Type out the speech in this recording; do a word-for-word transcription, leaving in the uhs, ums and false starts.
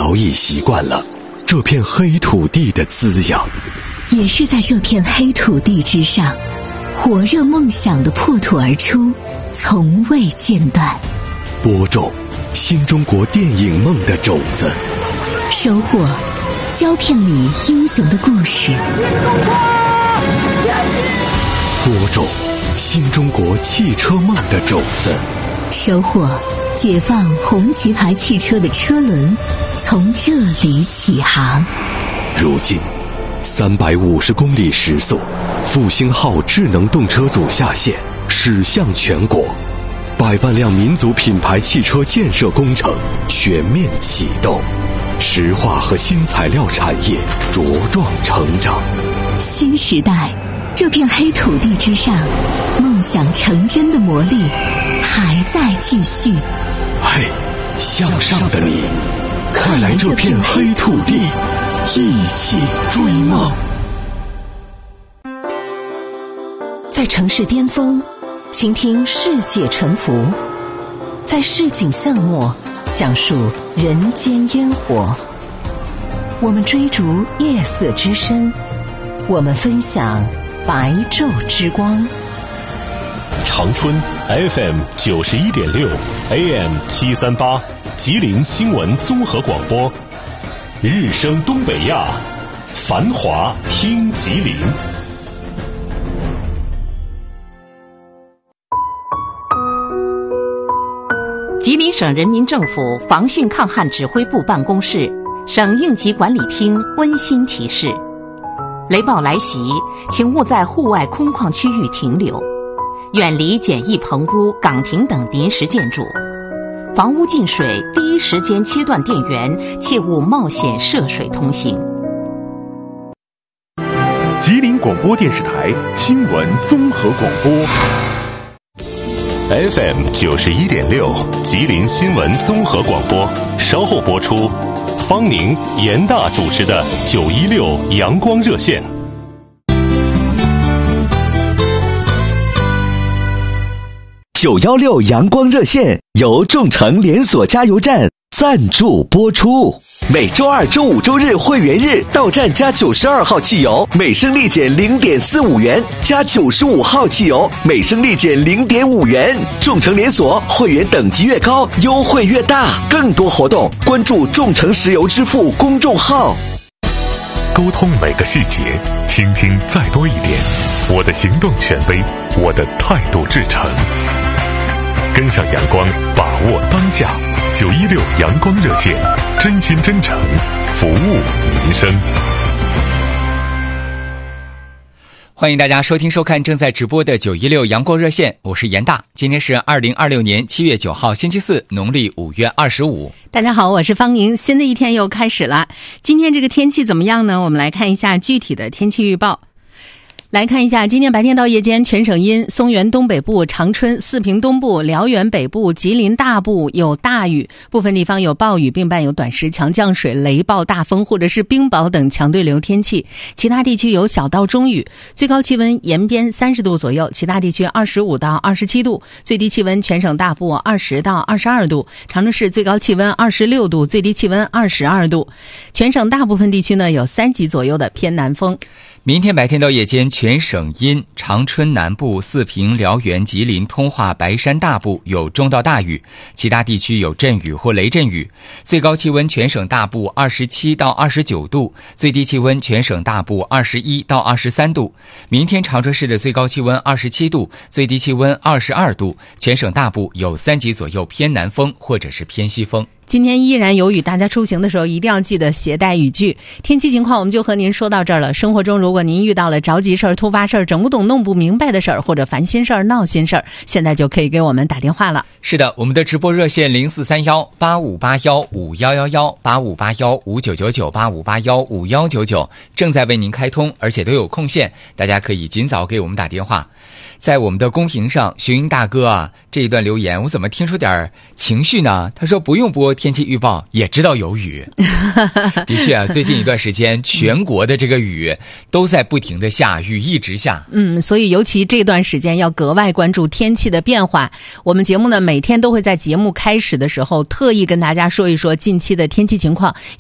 早已习惯了这片黑土地的滋养， 也是在这片黑土地之上，火热梦想的破土而出，从未间断。 播种新中国电影梦的种子， 收获胶片里英雄的故事。 播种新中国汽车梦的种子， 收获解放红旗牌汽车的车轮从这里起航。 如今三百五十公里时速，复兴号智能动车组下线，驶向全国，百万辆民族品牌汽车建设工程全面启动，石化和新材料产业茁壮成长。 新时代，这片黑土地之上，梦想成真的魔力还在继续。 嘿，向上的你，快来这片黑土地，一起追梦。 在城市巅峰，倾听世界沉浮；在市井巷陌，讲述人间烟火。我们追逐夜色之深，我们分享白昼之光。 长春 F M 九十一点六 A M 七三八，吉林新闻综合广播。日升东北亚，繁华听吉林。 吉林省人民政府防汛抗旱指挥部办公室、省应急管理厅温馨提示：雷暴来袭，请勿在户外空旷区域停留，远离简易棚屋、岗亭等临时建筑。房屋进水，第一时间切断电源，切勿冒险涉水通行。 吉林广播电视台新闻综合广播。 F M 九十一点六，吉林新闻综合广播，稍后播出。方宁、严大主持的九一六阳光热线。 九一六阳光热线由众诚连锁加油站赞助播出。每周二、周五、周日会员日到站加九十二号汽油，每升立减零点四五元；加九十五号汽油，每升立减零点五元。众诚连锁会员等级越高，优惠越大。更多活动，关注众诚石油支付公众号。 沟通每个细节，倾听再多一点。我的行动权威，我的态度至诚。跟上阳光，把握当下。九一六阳光热线，真心真诚，服务民生。 欢迎大家收听收看正在直播的九一六阳光热线，我是严大。今天是二零二六年七月九号星期四，农历五月二十五。 大家好，我是方宁。新的一天又开始了，今天这个天气怎么样呢？我们来看一下具体的天气预报。来看一下，今天白天到夜间全省阴，松原东北部、长春、四平东部、辽源北部、吉林大部有大雨，部分地方有暴雨，并伴有短时强降水、雷暴、大风或者是冰雹等强对流天气。其他地区有小到中雨，最高气温延边三十度左右，其他地区二十五到二十七度，最低气温全省大部二十到二十二度，长春市最高气温二十六度，最低气温二十二度。全省大部分地区呢有三级左右的偏南风。 明天白天到夜间全省阴，长春南部、四平、辽源、吉林、通化、白山大部有中到大雨，其他地区有阵雨或雷阵雨。最高气温全省大部二十七到二十九度，最低气温全省大部二十一到二十三度。明天长春市的最高气温二十七度，最低气温二十二度，全省大部有三级左右偏南风或者是偏西风。 今天依然有雨，大家出行的时候一定要记得携带雨具。天气情况我们就和您说到这儿了。生活中如果您遇到了着急事儿、突发事儿、整不懂弄不明白的事儿，或者烦心事儿、闹心事儿，现在就可以给我们打电话了。 是的，我们的直播热线零四三幺八五八幺五幺幺幺八五八幺五九九九八五八幺五幺九九正在为您开通，而且都有空线，大家可以尽早给我们打电话。在我们的公屏上，徐英大哥啊，这一段留言我怎么听出点情绪呢？他说不用播天气预报也知道有雨。的确啊，最近一段时间全国的这个雨都在不停的下，雨一直下。 嗯，所以尤其这段时间要格外关注天气的变化。我们节目呢每天都会在节目开始的时候特意跟大家说一说近期的天气情况，